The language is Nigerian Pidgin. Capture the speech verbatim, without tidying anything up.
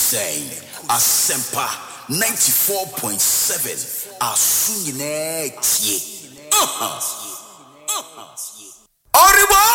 say Asempa ninety-four point seven Asunyine tie. Uh-huh. Uh-huh. Oribo